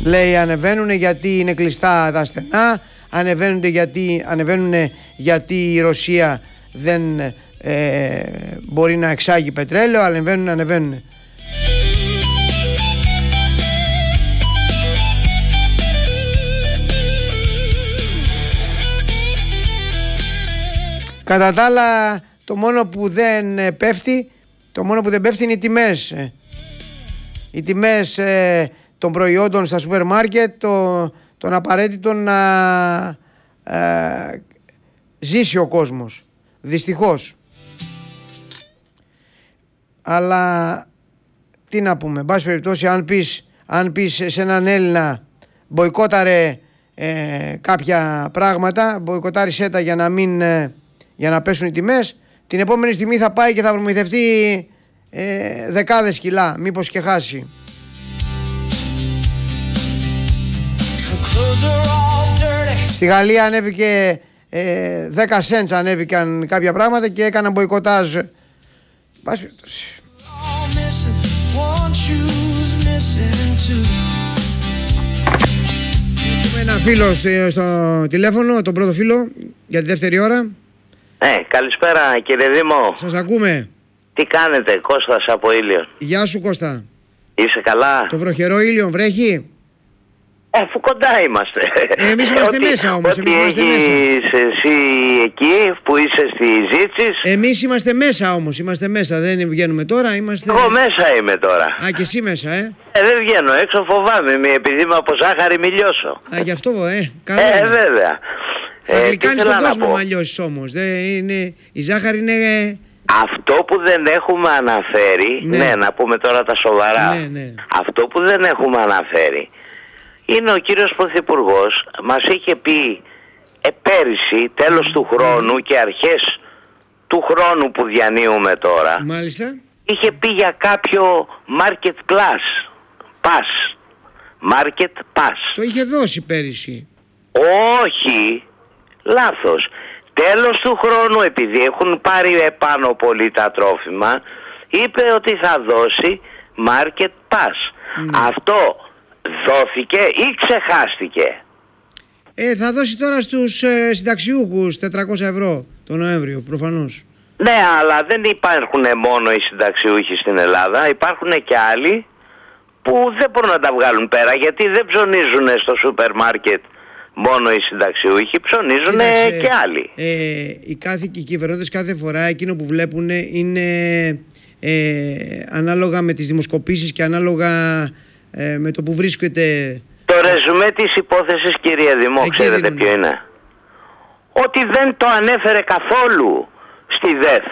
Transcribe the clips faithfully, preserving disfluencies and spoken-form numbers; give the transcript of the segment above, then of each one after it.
Λέει ανεβαίνουν γιατί είναι κλειστά τα στενά, ανεβαίνουν γιατί, ανεβαίνουν γιατί η Ρωσία δεν ε, μπορεί να εξάγει πετρέλαιο, ανεβαίνουν, ανεβαίνουν. Κατά τα άλλα, το μόνο που δεν πέφτει, το μόνο που δεν πέφτει είναι οι τιμές. Οι τιμές ε, των προϊόντων στα σούπερ μάρκετ, το, των απαραίτητων να ε, ζήσει ο κόσμος. Δυστυχώς. Αλλά τι να πούμε, εν πάση περιπτώσει, αν πεις, αν πεις σε έναν Έλληνα μποϊκόταρε ε, κάποια πράγματα, μποϊκοτάρισέ τα για να μην... Ε, για να πέσουν οι τιμές, την επόμενη στιγμή θα πάει και θα προμηθευτεί ε, δεκάδες κιλά, μήπως και χάσει. Στη Γαλλία ανέβηκε ε, δέκα cents, ανέβηκαν κάποια πράγματα και έκαναν μποϊκοτάζ. Πάση. Έχουμε ένα φίλο στο, στο τηλέφωνο, τον πρώτο φίλο για τη δεύτερη ώρα. Ναι, καλησπέρα κύριε Δήμο. Σας ακούμε. Τι κάνετε, Κώστας από Ήλιον. Γεια σου Κώστα. Είσαι καλά? Το βροχερό Ήλιον βρέχει? Ε, αφού κοντά είμαστε. Ε, εμείς είμαστε μέσα όμως. Ότι εμείς είμαστε έχεις μέσα. εσύ εκεί που είσαι στη Ζήτσης. Εμείς είμαστε μέσα όμως. Είμαστε μέσα. Δεν βγαίνουμε τώρα. Είμαστε... Εγώ μέσα είμαι τώρα. Α, και εσύ μέσα, ε. Ε, δεν βγαίνω έξω, φοβάμαι. Μη, επειδή είμαι από ζάχαρη μη λιώσω. Α, γι' αυτό, ε. Καλό Ε, είναι. βέβαια. Θα Ε, γλυκάνεις τι τον θέλω να κόσμο πω. μα λιώσεις όμως. Δεν είναι... Η ζάχαρη είναι... ε, Αυτό που δεν έχουμε αναφέρει, Ναι. ναι. να πούμε τώρα τα σοβαρά. Ναι, ναι. Αυτό που δεν έχουμε αναφέρει είναι ο κύριος Πρωθυπουργός μας είχε πει ε, πέρυσι, τέλος του χρόνου και αρχές του χρόνου που διανύουμε τώρα, Μάλιστα. είχε πει για κάποιο market class, pass, market pass. Το είχε δώσει πέρυσι. Όχι, λάθος. Τέλος του χρόνου, επειδή έχουν πάρει επάνω πολύ τα τρόφιμα, είπε ότι θα δώσει market pass. Ναι. Αυτό δόθηκε ή ξεχάστηκε? Ε, θα δώσει τώρα στους ε, συνταξιούχους τετρακόσια ευρώ το Νοέμβριο, προφανώς. Ναι, αλλά δεν υπάρχουν μόνο οι συνταξιούχοι στην Ελλάδα, υπάρχουν και άλλοι που δεν μπορούν να τα βγάλουν πέρα, γιατί δεν ψωνίζουν στο σούπερ μάρκετ μόνο οι συνταξιούχοι, ψωνίζουν Κοίταξε, και άλλοι. Ε, οι, κάθε, οι κυβερνώντες κάθε φορά εκείνο που βλέπουν είναι ε, ανάλογα με τις δημοσκοπήσεις και ανάλογα ε, με το που βρίσκεται. Το ρεζουμέ της υπόθεσης, κύριε Δημό, Εκεί ξέρετε δίνουν. ποιο είναι? Ότι δεν το ανέφερε καθόλου στη ΔΕΘ.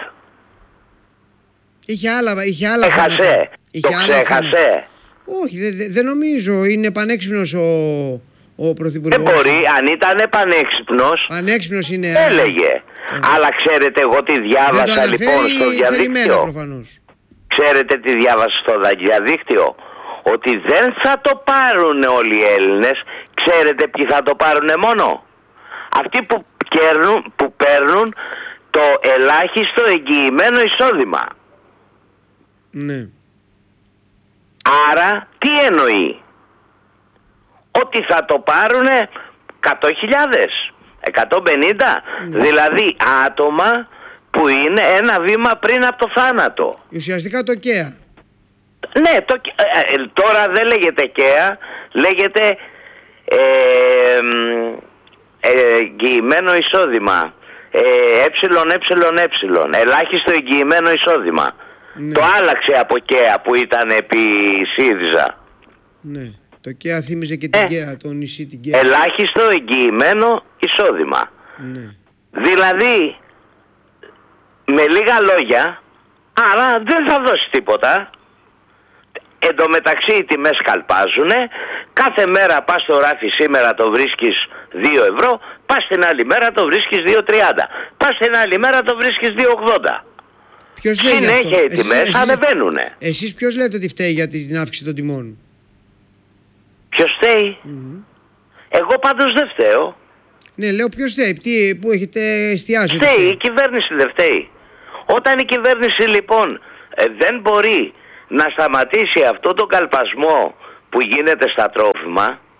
Είχε άλλα, είχε άλλα Έχασε, θέματα. το Είχε άλλα θέματα. ξέχασε. Όχι, δεν δε, δεν νομίζω. Είναι πανέξυπνος ο, ο Δεν Πρωθυπουργός. μπορεί, αν ήταν πανέξυπνος, Πανέξυπνος είναι. έλεγε. Ε. Αλλά ξέρετε εγώ τι Δεν το διάβασα αναφέρει λοιπόν στο θελημένα διαδίκτυο? προφανώς. Ξέρετε τι διάβασα στο διαδίκτυο? Ότι δεν θα το πάρουν όλοι οι Έλληνες. Ξέρετε ποιοι θα το πάρουν μόνο? Αυτοί που, κέρνουν, που παίρνουν το ελάχιστο εγγυημένο εισόδημα. Ναι. Άρα τι εννοεί? Ότι θα το πάρουν εκατό χιλιάδες, εκατόν πενήντα, Ναι. δηλαδή άτομα που είναι ένα βήμα πριν από το θάνατο. Ουσιαστικά το ΚΕΑ. Ναι, το, ε, ε, τώρα δεν λέγεται ΚΕΑ, λέγεται ε, ε, εγγυημένο εισόδημα. Ε, έψιλον, έψιλον, έψιλον. Ελάχιστο εγγυημένο εισόδημα. Ναι. Το άλλαξε από ΚΕΑ που ήταν επί ΣΥΡΙΖΑ. Ναι. Το ΚΕΑ θύμιζε και την Ε. ΚΕΑ, το νησί την ΚΕΑ. Ελάχιστο εγγυημένο εισόδημα. Ναι. Δηλαδή, με λίγα λόγια, άρα δεν θα δώσει τίποτα. Εν τω μεταξύ οι τιμές καλπάζουνε. Κάθε μέρα πας στο ράφι, σήμερα το βρίσκεις δύο ευρώ, πας την άλλη μέρα το βρίσκεις δύο τριάντα, πας την άλλη μέρα το βρίσκεις δύο ογδόντα. Ποιος λέει γι' αυτό? Συνέχεια οι Εσείς- τιμές εσείς- ανεβαίνουνε. Εσείς ποιος λέτε ότι φταίει για την αύξηση των τιμών? Ποιος φταίει? Μμμ. Εγώ πάντως δεν φταίω. Ναι, λέω ποιος φταίει, τι, που έχετε εστιάσει. ότι Φταίει, η κυβέρνηση δεν φταίει. Όταν η κυβέρνηση λοιπόν ε, δεν μπορεί να σταματήσει αυτό τον καλπασμό που γίνεται στα τρόφιμα,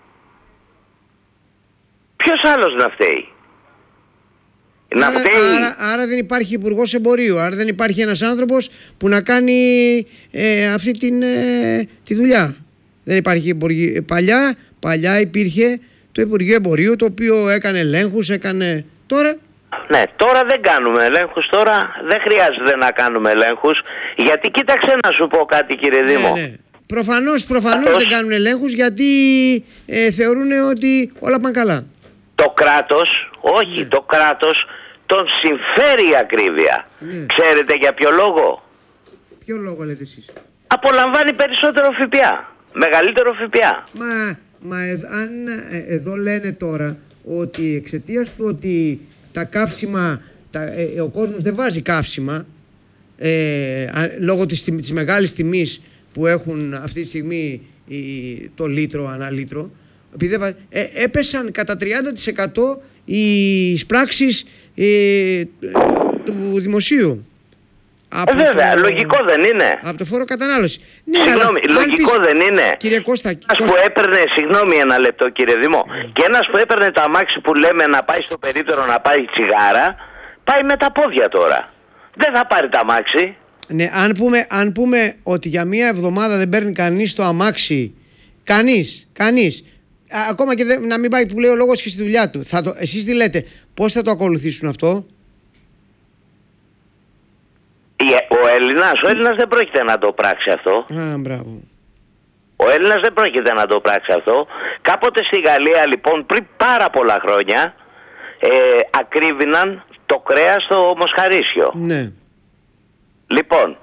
Ποιος άλλος να φταίει? Να άρα, φταίει... άρα, άρα δεν υπάρχει υπουργός εμπορίου, άρα δεν υπάρχει ένας άνθρωπος που να κάνει ε, αυτή την, ε, τη δουλειά. Δεν υπάρχει υπουργή. Παλιά, παλιά υπήρχε το Υπουργείο Εμπορίου, το οποίο έκανε ελέγχους, έκανε... Τώρα... Ναι, τώρα δεν κάνουμε ελέγχους, τώρα δεν χρειάζεται να κάνουμε ελέγχους, γιατί κοίταξε να σου πω κάτι, κύριε Δήμο. Ναι, ναι. Προφανώς, προφανώς Αυτός... δεν κάνουν ελέγχους, γιατί ε, θεωρούν ότι όλα πάνε καλά. Το κράτος, όχι, Ναι. το κράτος τον συμφέρει η ακρίβεια. Ναι. Ξέρετε για ποιο λόγο? Ποιο λόγο λέτε εσείς? Απολαμβάνει περισσότερο ΦΠΑ, μεγαλύτερο ΦΠΑ. Μα, μα ε, αν ε, εδώ λένε τώρα ότι εξαιτίας του ότι τα καύσιμα, τα, ε, ο κόσμος δεν βάζει καύσιμα ε, α, λόγω της, της μεγάλης τιμής που έχουν αυτή τη στιγμή η, το λίτρο ανά λίτρο, επειδή δεν βάζει, ε, έπεσαν κατά τριάντα τοις εκατό οι εισπράξεις ε, του δημοσίου. Ε, βέβαια, το, λογικό δεν είναι? Από το φόρο κατανάλωση. Ναι, Συγγνώμη, αλλά, λογικό πεις, δεν είναι? Κύριε Κώστα, Ένας Κώστα, που έπαιρνε, συγγνώμη ένα λεπτό κύριε Δήμο, mm. και ένας που έπαιρνε το αμάξι που λέμε να πάει στο περίπτερο να πάει τσιγάρα, πάει με τα πόδια τώρα. Δεν θα πάρει το αμάξι. Ναι, αν πούμε, αν πούμε ότι για μία εβδομάδα δεν παίρνει κανείς το αμάξι, κανείς, κανείς, α, ακόμα και δεν, να μην πάει που λέει ο λόγος και στη δουλειά του, θα το, εσείς τι λέτε, πώς θα το ακολουθήσουν αυτό? Ο Έλληνας, ο Έλληνας δεν πρόκειται να το πράξει αυτό. Α, μπράβο. Ο Έλληνας δεν πρόκειται να το πράξει αυτό. Κάποτε στη Γαλλία λοιπόν πριν πάρα πολλά χρόνια ε, ακρίβηναν το κρέας στο μοσχαρίσιο. Ναι. Λοιπόν,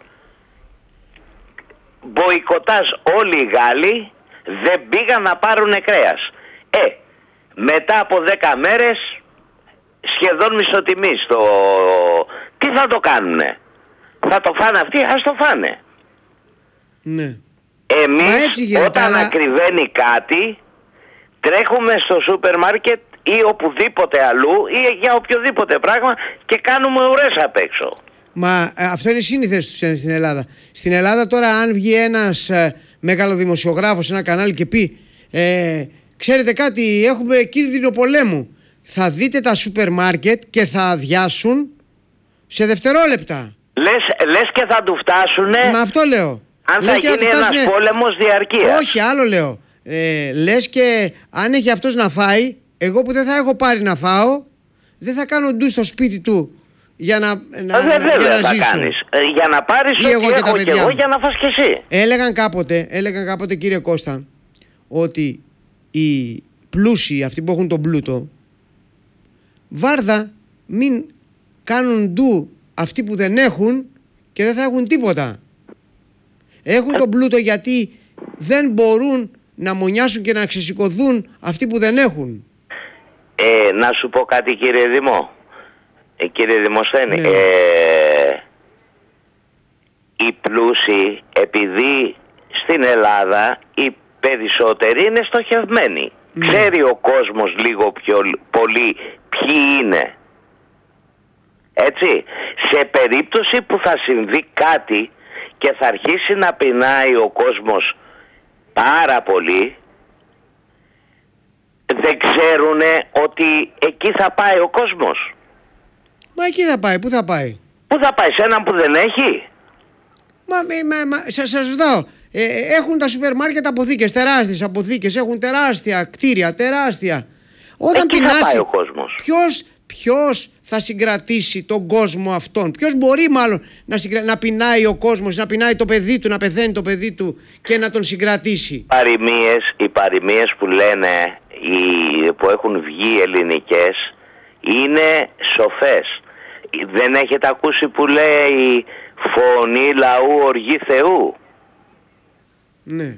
μποϊκοτάζ όλοι οι Γάλλοι, δεν πήγαν να πάρουν κρέας. Ε, μετά από δέκα μέρες σχεδόν μισοτιμή στο... Τι θα το κάνουνε? Θα το φάνε αυτοί, ας το φάνε. Ναι. Εμείς γίνεται, όταν αλλά... ακριβένει κάτι τρέχουμε στο σούπερ μάρκετ ή οπουδήποτε αλλού ή για οποιοδήποτε πράγμα και κάνουμε ουρές απ' έξω. Μα ε, αυτό είναι σύνηθες τους στην Ελλάδα. Στην Ελλάδα τώρα αν βγει ένας ε, μεγαλοδημοσιογράφος σε ένα κανάλι και πει ε, ξέρετε κάτι, έχουμε κίνδυνο πολέμου, θα δείτε τα σούπερ μάρκετ και θα αδειάσουν σε δευτερόλεπτα. Λες, λες και θα του φτάσουνε. Μα αυτό λέω. Αν λες θα γίνει ένας φτάσουνε... πόλεμος διαρκείας. Όχι, άλλο λέω. Ε, λες και αν έχει αυτός να φάει, εγώ που δεν θα έχω πάρει να φάω, δεν θα κάνω ντου στο σπίτι του για να, να, ε, βέβαια, για να θα ζήσω. Κάνεις. Ε, για να πάρεις ή ό,τι εγώ και έχω τα και εγώ για να φας και εσύ. Έλεγαν κάποτε, έλεγαν κάποτε κύριε Κώστα, ότι οι πλούσιοι, αυτοί που έχουν τον πλούτο, βάρδα μην κάνουν ντου αυτοί που δεν έχουν και δεν θα έχουν τίποτα. Έχουν τον πλούτο γιατί δεν μπορούν να μονιάσουν και να ξεσηκωθούν αυτοί που δεν έχουν. Ε, να σου πω κάτι κύριε Δημό. Ε, κύριε Δημοσθένη. Ναι. Ε, οι πλούσιοι, επειδή στην Ελλάδα οι περισσότεροι είναι στοχευμένοι. Ναι. Ξέρει ο κόσμος λίγο πιο πολύ ποιοι είναι. Έτσι, σε περίπτωση που θα συμβεί κάτι και θα αρχίσει να πεινάει ο κόσμος πάρα πολύ, δεν ξέρουνε ότι εκεί θα πάει ο κόσμος. Μα εκεί θα πάει, πού θα πάει? Πού θα πάει, σε έναν που δεν έχει? Μα, μα, μα σας, σας ρωτάω, ε, έχουν τα σούπερ μάρκετ αποθήκες, τεράστιες αποθήκες, έχουν τεράστια κτίρια, τεράστια. Όταν εκεί πεινάσει, θα πάει ο κόσμος. Ποιος, ποιος θα συγκρατήσει τον κόσμο αυτόν? Ποιος μπορεί μάλλον να, συγκρα... να πεινάει ο κόσμος, να πεινάει το παιδί του, να πεθαίνει το παιδί του και να τον συγκρατήσει? Οι παροιμίες, οι παροιμίες που λένε, οι, που έχουν βγει ελληνικές, είναι σοφές. Δεν έχετε ακούσει που λέει φωνή λαού οργή Θεού? Ναι.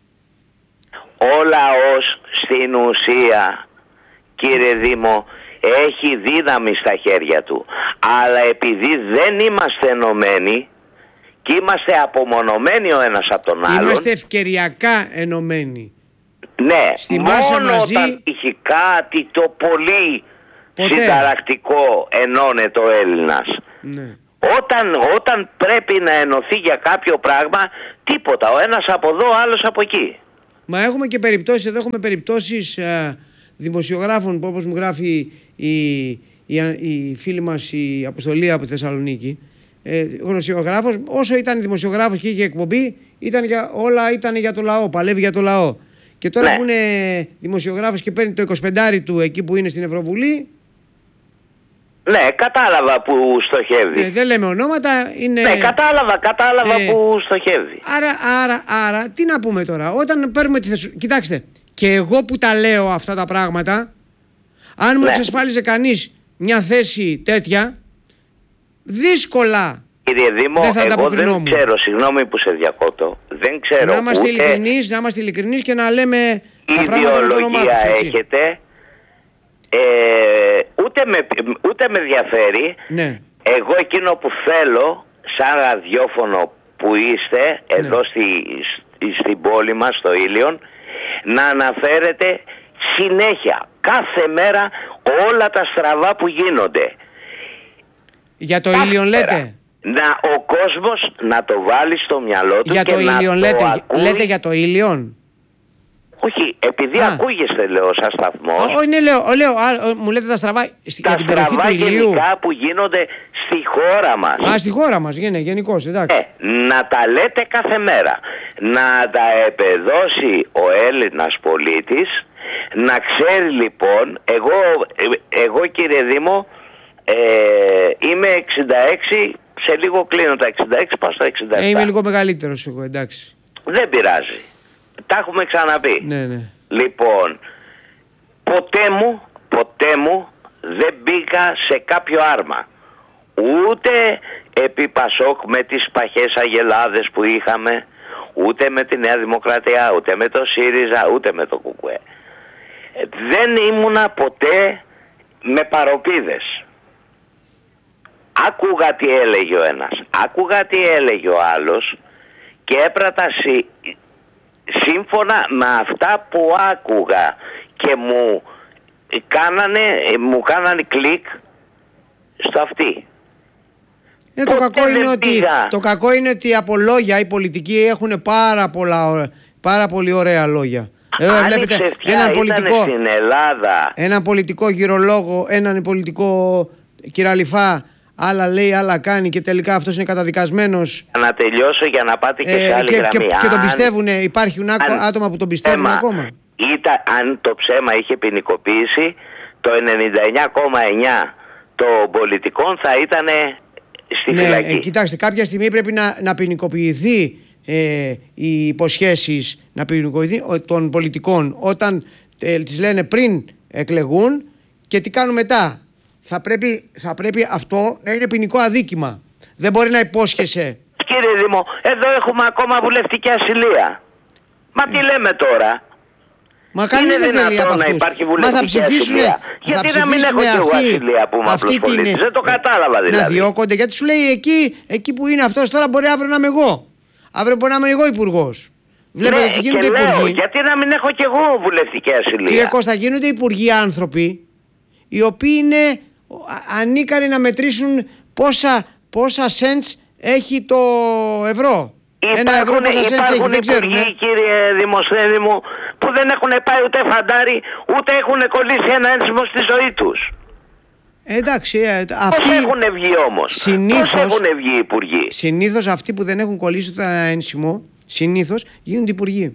Ο λαός στην ουσία, κύριε Δήμο, έχει δύναμη στα χέρια του. Αλλά επειδή δεν είμαστε ενωμένοι και είμαστε απομονωμένοι ο ένας από τον άλλον. Είμαστε ευκαιριακά ενωμένοι. Ναι, στη μόνο μάσα μαζί, όταν έχει κάτι το πολύ ποτέ. συνταρακτικό ενώνεται ο Έλληνας. Ναι. Όταν, όταν πρέπει να ενωθεί για κάποιο πράγμα, τίποτα. Ο ένας από εδώ, ο άλλος από εκεί. Μα έχουμε και περιπτώσεις, εδώ έχουμε περιπτώσεις ε, δημοσιογράφων που, όπως μου γράφει η, η, η φίλη μας η Αποστολή από τη Θεσσαλονίκη, ε, δημοσιογράφος, όσο ήταν δημοσιογράφος και είχε εκπομπή, ήταν για, όλα ήταν για το λαό, παλεύει για το λαό. Και τώρα Ναι. που είναι δημοσιογράφος και παίρνει το είκοσι πέντε του εκεί που είναι στην Ευρωβουλή. Ναι, κατάλαβα που στοχεύει. Ε, δεν λέμε ονόματα. Είναι... Ναι, κατάλαβα, κατάλαβα Ε, που στοχεύει. Άρα, άρα, άρα, τι να πούμε τώρα. Όταν παίρνουμε τη Θεσσαλονίκη. Κοιτάξτε, και εγώ που τα λέω αυτά τα πράγματα, αν μου Ναι. εξασφάλιζε κανείς μια θέση τέτοια, δύσκολα. Κύριε Δήμο, δεν θα εγώ δεν ανταποκρινόμουν. ξέρω, συγγνώμη που σε διακόπτω, δεν ξέρω Να είμαστε ούτε ειλικρινείς, να είμαστε ειλικρινείς και να λέμε η τα πράγματα με το όνομά τους, ιδεολογία έτσι. έχετε, ε, ούτε, με, ούτε με ενδιαφέρει. Ναι. Εγώ εκείνο που θέλω, σαν ραδιόφωνο που είστε, εδώ στη, στη- στην πόλη μας, στο Ήλιον, να αναφέρετε συνέχεια, κάθε μέρα, όλα τα στραβά που γίνονται. Για το Κάθε Ήλιον μέρα. λέτε. Να ο κόσμος να το βάλει στο μυαλό του Για και το να Ήλιον το λέτε. ακούει. Λέτε για το Ήλιον. Όχι, επειδή Α. ακούγεστε, λέω, σαν σταθμός. Όχι, ναι, λέω, λέω α, ο, μου λέτε τα στραβά στη- Τα για την περιοχή στραβά του Ηλίου. γενικά που γίνονται στη χώρα μας. Α, στη χώρα μας, ναι, γενικώς, εντάξει. Ε, να τα λέτε κάθε μέρα. Να τα επεδώσει ο Έλληνας πολίτης. Να ξέρει λοιπόν, εγώ, ε, εγώ κύριε Δήμο, ε, είμαι εξήντα έξι, σε λίγο κλείνω τα εξήντα έξι, πάω στα εξήντα επτά. Ε, είμαι λίγο μεγαλύτερος εγώ, εντάξει. Δεν πειράζει. Τα έχουμε ξαναπεί. Ναι, ναι. Λοιπόν, ποτέ μου, ποτέ μου δεν μπήκα σε κάποιο άρμα. Ούτε επί Πασόκ με τις παχές αγελάδες που είχαμε, ούτε με τη Νέα Δημοκρατία, ούτε με το ΣΥΡΙΖΑ, ούτε με το ΚΚΕ. Ε, Δεν ήμουνα ποτέ με παροπίδες. Άκουγα τι έλεγε ο ένας, άκουγα τι έλεγε ο άλλος και έπρατα συ- σύμφωνα με αυτά που άκουγα και μου κάνανε, μου κάνανε κλικ στο αυτή. Ε, το, Ποτέ κακό είναι δεν ότι, πήγα. το κακό είναι ότι από λόγια οι πολιτικοί έχουν πάρα, πολλά, ωρα- πάρα πολύ ωραία λόγια. Εδώ Αν η βλέπετε ξεφτιά έναν ήταν πολιτικό, στην Ελλάδα, έναν πολιτικό γυρολόγο, έναν πολιτικό κυραλιφά, άλλα λέει, άλλα κάνει και τελικά αυτός είναι καταδικασμένος. να τελειώσω για να πάτε και σε άλλη και, γραμμή. και, και τον Αν- πιστεύουν, υπάρχουν άκο- αν άτομα που τον πιστεύουν ψέμα ακόμα. Ήταν, αν το ψέμα είχε ποινικοποίηση, το ενενήντα εννιά κόμμα εννιά των πολιτικών θα ήταν στη Ναι, φυλακή. ε, κοιτάξτε, κάποια στιγμή πρέπει να, να ποινικοποιηθεί ε, οι υποσχέσεις να ποινικοποιηθεί ο- των πολιτικών όταν ε, τις λένε πριν εκλεγούν και τι κάνουν μετά. Θα πρέπει, θα πρέπει αυτό να είναι ποινικό αδίκημα. Δεν μπορεί να υπόσχεσαι. Κύριε Δήμο, εδώ έχουμε ακόμα βουλευτική ασυλία. Μα τι λέμε τώρα. Μα κανείς Είναι δεν θέλει δυνατόν από να αυτούς. υπάρχει Μα θα βουλευτική ψηφίσουν. ασυλία? Γιατί να μην έχω κι εγώ ασυλία που είμαι απλός πολίτης? Δεν το κατάλαβα Να δηλαδή. διώκονται γιατί σου λέει εκεί, εκεί που είναι αυτός τώρα μπορεί αύριο να είμαι εγώ. Αύριο μπορεί να είμαι εγώ υπουργός. Βλέπετε Ναι, ότι γίνονται και λέω, υπουργοί. γιατί να μην έχω κι εγώ βουλευτική ασυλία? Κύριε Κώστα, γίνονται υπουργοί άνθρωποι οι οποίοι είναι α- ανίκανοι να μετρήσουν πόσα, πόσα cents έχει το ευρώ. Ένα ευρώ Υπάρχουν, πόσα cents έχει, υπάρχουν δεν ξέρουν. υπουργοί, κύριε Δημοσθένη μου, που δεν έχουν πάει ούτε φαντάρι, ούτε έχουν κολλήσει ένα ένσημο στη ζωή τους. Ε, εντάξει, ε, Πώς αυτοί, έχουν βγει όμως? συνήθως- Πώς έχουν βγει οι υπουργοί? συνήθως αυτοί που δεν έχουν κολλήσει ούτε ένα ένσημο, συνήθως γίνονται υπουργοί.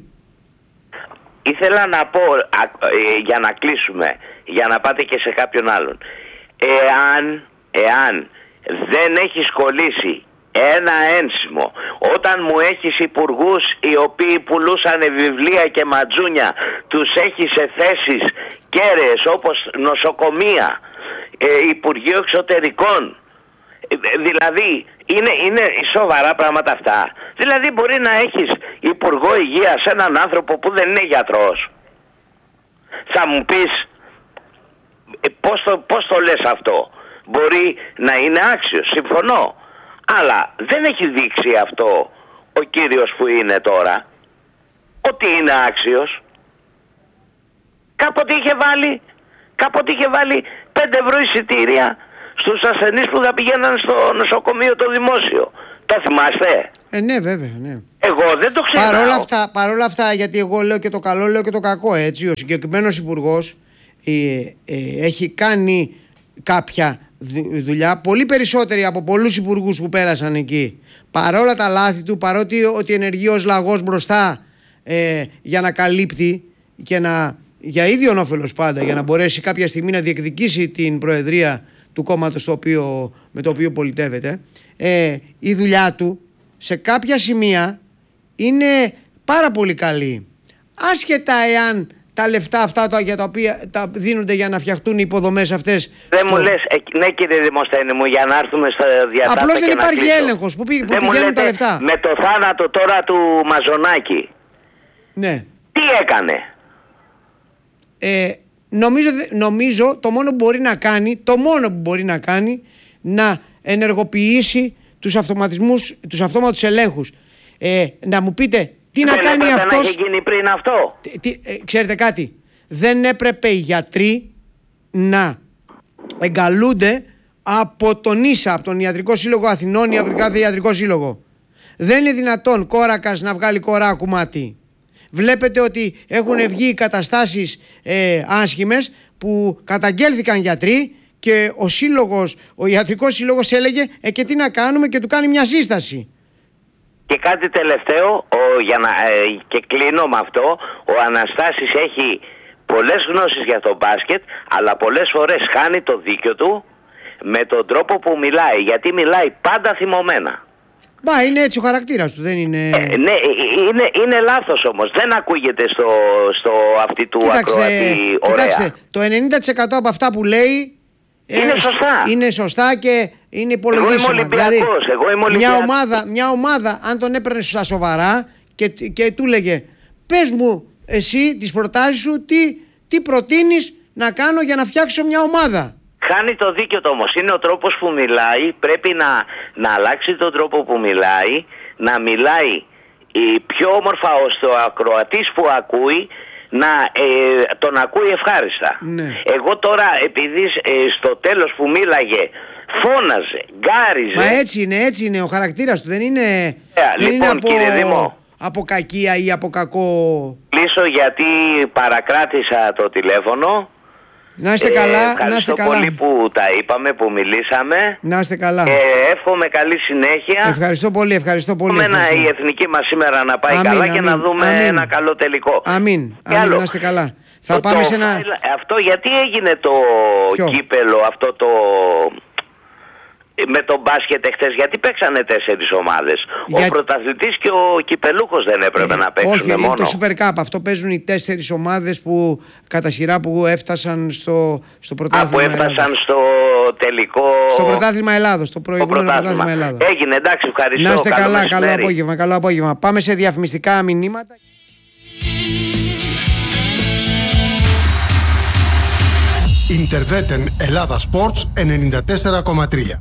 Ήθελα να πω, α, ε, για να κλείσουμε, για να πάτε και σε κάποιον άλλον. Εάν, εάν δεν έχεις κολλήσει ένα ένσημο, όταν μου έχεις υπουργούς οι οποίοι πουλούσαν βιβλία και ματζούνια, τους έχεις σε θέσεις κέραιες όπως νοσοκομεία, ε, Υπουργείο Εξωτερικών, ε, δηλαδή είναι, είναι σοβαρά πράγματα αυτά. Δηλαδή μπορεί να έχεις υπουργό υγείας έναν άνθρωπο που δεν είναι γιατρός. Θα μου πεις ε, πώς, το, πώς το λες αυτό? Μπορεί να είναι άξιος, συμφωνώ, αλλά δεν έχει δείξει αυτό ο κύριος που είναι τώρα ότι είναι άξιος. Κάποτε είχε βάλει κάποτε είχε βάλει πέντε ευρώ εισιτήρια στους ασθενείς που θα πηγαίναν στο νοσοκομείο το δημόσιο. Το θυμάστε? Ε, ναι, βέβαια, ναι. Εγώ δεν το ξέρω. Παρ' όλα αυτά, παρόλα αυτά, γιατί εγώ λέω και το καλό, λέω και το κακό, έτσι, ο συγκεκριμένος υπουργός ε, ε, έχει κάνει κάποια δουλειά, πολύ περισσότερη από πολλούς υπουργούς που πέρασαν εκεί. Παρόλα τα λάθη του, παρότι ότι ενεργεί ως λαγός μπροστά ε, για να καλύπτει και να, για ίδιον όφελος πάντα, για να μπορέσει κάποια στιγμή να διεκδικήσει την προεδρία του κόμματος το οποίο, με το οποίο πολιτεύεται, ε, η δουλειά του σε κάποια σημεία είναι πάρα πολύ καλή. Άσχετα εάν τα λεφτά αυτά τα, για τα οποία τα δίνονται για να φτιαχτούν οι υποδομές αυτές. Δεν στο... μου λες, ε, ναι κύριε Δημοσθένη μου, για να έρθουμε στα διατάφτα. Απλώς δεν και υπάρχει να έλεγχος που, πη, που δεν πηγαίνουν λέτε, τα λεφτά. Με το θάνατο τώρα του Μαζονάκη, ναι. τι έκανε? Ε, νομίζω, νομίζω το μόνο που μπορεί να κάνει, το μόνο που μπορεί να κάνει, να ενεργοποιήσει τους αυτοματισμούς, τους αυτόματους ελέγχους. Ε, να μου πείτε, τι δεν να κάνει αυτός... αυτός... να έχει γίνει πριν αυτό. Τι, τι, ε, ξέρετε κάτι, δεν έπρεπε οι γιατροί να εγκαλούνται από τον ίσα, από τον Ιατρικό Σύλλογο Αθηνών ή από τον κάθε Ιατρικό Σύλλογο. Δεν είναι δυνατόν κόρακας να βγάλει κορά κουμάτι. Βλέπετε ότι έχουν βγει καταστάσεις ε, άσχημες που καταγγέλθηκαν γιατροί και ο σύλλογος, ο Ιατρικός Σύλλογος έλεγε ε, και τι να κάνουμε, και του κάνει μια σύσταση. Και κάτι τελευταίο, ο, για να, ε, και κλείνω με αυτό, ο Αναστάσης έχει πολλές γνώσεις για το μπάσκετ, αλλά πολλές φορές χάνει το δίκιο του με τον τρόπο που μιλάει, γιατί μιλάει πάντα θυμωμένα. Μπα, είναι έτσι ο χαρακτήρας του, δεν είναι... Ε, ναι, είναι, είναι λάθος όμως, δεν ακούγεται στο, στο αυτή του Κοίταξε, ακροατή ωραία. Κοιτάξτε, το ενενήντα τοις εκατό από αυτά που λέει είναι ε, σωστά. Είναι σωστά και είναι υπολογίσιμα. Εγώ είμαι Ολυμπιακός, δηλαδή, εγώ είμαι Ολυμπιακός. Μια ομάδα, μια ομάδα, αν τον έπαιρνε στα σοβαρά και, και του λέγε, πες μου εσύ τις προτάσεις σου, τι, τι προτείνεις να κάνω για να φτιάξω μια ομάδα. Χάνει το δίκιο του όμως. Είναι ο τρόπος που μιλάει. Πρέπει να, να αλλάξει τον τρόπο που μιλάει. Να μιλάει ε, πιο όμορφα ώστε ο ακροατής που ακούει να ε, τον ακούει ευχάριστα. Ναι. Εγώ τώρα επειδή ε, στο τέλος που μίλαγε φώναζε, γκάριζε. Μα έτσι είναι, έτσι είναι ο χαρακτήρας του. Δεν είναι, yeah, δεν λοιπόν, είναι από, κύριε Δήμο, από κακία ή από κακό. Κλείσω γιατί παρακράτησα το τηλέφωνο. Να είστε καλά, ε, να είστε καλά. Ευχαριστώ πολύ που τα είπαμε, που μιλήσαμε. Να είστε καλά. Ε, εύχομαι καλή συνέχεια. Ευχαριστώ πολύ, ευχαριστώ πολύ. Εύχομαι η εθνική μας σήμερα να πάει αμήν, καλά αμήν, και να δούμε αμήν. ένα καλό τελικό. Αμήν, αμήν, άλλο, να είστε καλά. Θα το, πάμε το, σε ένα... Αυτό γιατί έγινε το Ποιο? κύπελο, αυτό το... με τον μπάσκετ εχθές, γιατί παίξανε τέσσερις ομάδες. Για... Ο πρωταθλητής και ο κυπελούχος δεν έπρεπε ε, να παίξουν όχι, μόνο. Όχι, το Super Cup. Αυτό παίζουν οι τέσσερις ομάδες που κατά σειρά που έφτασαν στο, στο πρωτάθλημα. Α, που έφτασαν Ελλάδος. στο τελικό. Στο πρωτάθλημα Ελλάδος, το προηγούμενο πρωτάθλημα, πρωτάθλημα Ελλάδος. Έγινε, εντάξει, ευχαριστώ. Να είστε καλό καλά, μεσημέρι. καλό απόγευμα, καλό απόγευμα. Πάμε σε διαφημιστικά μηνύματα. Ιντερβέτεν Ελλάδα Sports ενενήντα τέσσερα κόμμα τρία.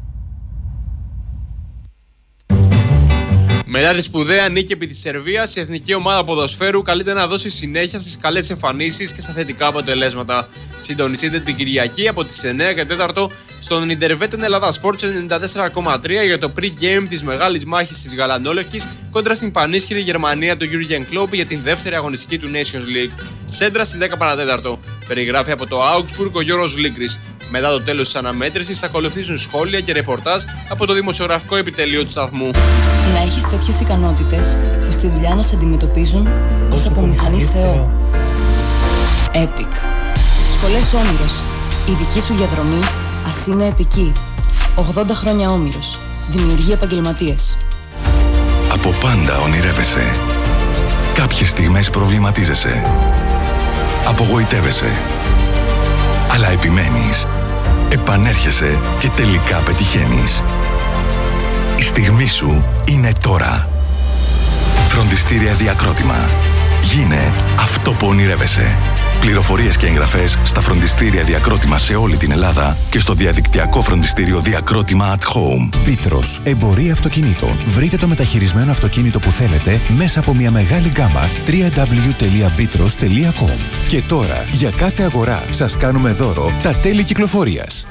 Μετά τη σπουδαία νίκη επί της Σερβίας, η εθνική ομάδα ποδοσφαίρου καλείται να δώσει συνέχεια στις καλές εμφανίσεις και στα θετικά αποτελέσματα. Συντονιστείτε την Κυριακή από τις εννιά και τέσσερα στον Ιντερβέτεν Ελλάδα Sports ενενήντα τέσσερα κόμμα τρία για το pre-game της μεγάλης μάχης της Γαλανόλευκης κόντρα στην πανίσχυρη Γερμανία του Jurgen Klopp για την δεύτερη αγωνιστική του Nations League. Σέντρα στις δέκα παρά τέταρτο. Περιγράφει από το Augsburg ο Γιώργος Λίγκρης. Μετά το τέλος της αναμέτρησης θα ακολουθήσουν σχόλια και ρεπορτάζ από το δημοσιογραφικό επιτελείο του σταθμού. Να έχεις τέτοιες ικανότητες που στη δουλειά να σε αντιμετωπίζουν ως απομηχανής Θεό. Epic. Σχολές Όμηρος. Η δική σου διαδρομή ας είναι επική. ογδόντα χρόνια Όμηρος. Δημιουργεί επαγγελματίες. Από πάντα ονειρεύεσαι. Κάποιες στιγμές προβληματίζεσαι. Απογοητεύεσαι. Αλλά επιμένεις. Επανέρχεσαι και τελικά πετυχαίνεις. Η στιγμή σου είναι τώρα. Φροντιστήρια Διακρότημα. Γίνε αυτό που ονειρεύεσαι. Πληροφορίες και εγγραφές στα φροντιστήρια Διακρότημα σε όλη την Ελλάδα και στο διαδικτυακό φροντιστήριο Διακρότημα at Home. Πίτρος, εμπορία αυτοκινήτων. Βρείτε το μεταχειρισμένο αυτοκίνητο που θέλετε μέσα από μια μεγάλη γκάμα double-u double-u double-u τελεία πίτρος τελεία com. Και τώρα, για κάθε αγορά, σας κάνουμε δώρο τα τέλη κυκλοφορίας.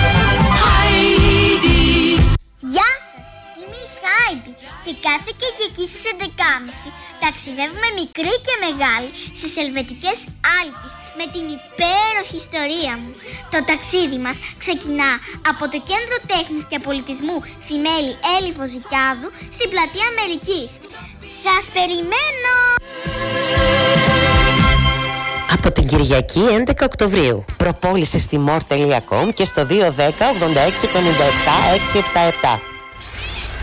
Γεια σας, είμαι η Χάιντι και κάθε Κυριακή Αμερική στις έντεκα και μισή ταξιδεύουμε μικρή και μεγάλη στις Ελβετικές Άλπεις με την υπέροχη ιστορία μου. Το ταξίδι μας ξεκινά από το Κέντρο Τέχνης και Πολιτισμού Θημέλη Έλλη Βοζικιάδου στην Πλατεία Αμερικής. Σας περιμένω! Από την Κυριακή έντεκα Οκτωβρίου. Προπόληση στη μορ τελεία κομ και στο δύο ένα μηδέν ογδόντα έξι πενήντα επτά εξακόσια εβδομήντα επτά.